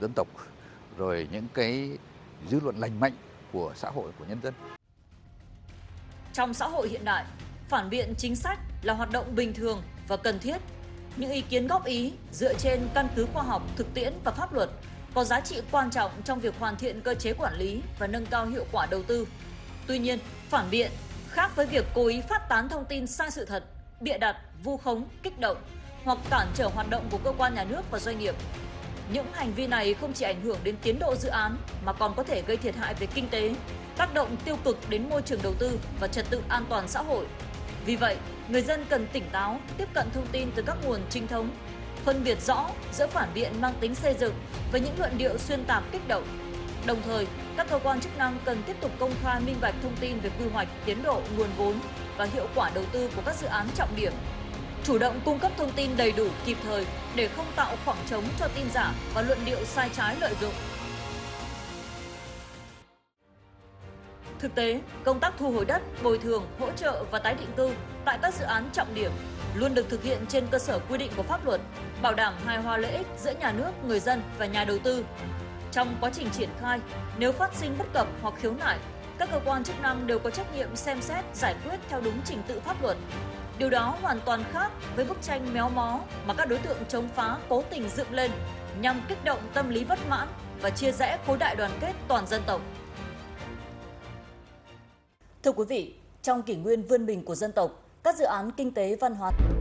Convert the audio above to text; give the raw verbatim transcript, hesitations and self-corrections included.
dân tộc, rồi những cái dư luận lành mạnh của xã hội, của nhân dân. Trong xã hội hiện đại, phản biện chính sách là hoạt động bình thường và cần thiết. Những ý kiến góp ý dựa trên căn cứ khoa học, thực tiễn và pháp luật có giá trị quan trọng trong việc hoàn thiện cơ chế quản lý và nâng cao hiệu quả đầu tư. Tuy nhiên, phản biện khác với việc cố ý phát tán thông tin sai sự thật, bịa đặt, vu khống, kích động hoặc cản trở hoạt động của cơ quan nhà nước và doanh nghiệp. Những hành vi này không chỉ ảnh hưởng đến tiến độ dự án mà còn có thể gây thiệt hại về kinh tế, tác động tiêu cực đến môi trường đầu tư và trật tự an toàn xã hội. Vì vậy, người dân cần tỉnh táo, tiếp cận thông tin từ các nguồn chính thống, phân biệt rõ giữa phản biện mang tính xây dựng với những luận điệu xuyên tạc kích động. Đồng thời, các cơ quan chức năng cần tiếp tục công khai minh bạch thông tin về quy hoạch, tiến độ, nguồn vốn và hiệu quả đầu tư của các dự án trọng điểm. Chủ động cung cấp thông tin đầy đủ, kịp thời để không tạo khoảng trống cho tin giả và luận điệu sai trái lợi dụng. Thực tế, công tác thu hồi đất, bồi thường, hỗ trợ và tái định cư tại các dự án trọng điểm luôn được thực hiện trên cơ sở quy định của pháp luật, bảo đảm hài hòa lợi ích giữa nhà nước, người dân và nhà đầu tư. Trong quá trình triển khai, nếu phát sinh bất cập hoặc khiếu nại, các cơ quan chức năng đều có trách nhiệm xem xét, giải quyết theo đúng trình tự pháp luật. Điều đó hoàn toàn khác với bức tranh méo mó mà các đối tượng chống phá cố tình dựng lên nhằm kích động tâm lý bất mãn và chia rẽ khối đại đoàn kết toàn dân tộc. Thưa quý vị, trong kỷ nguyên vươn mình của dân tộc, các dự án kinh tế văn hóa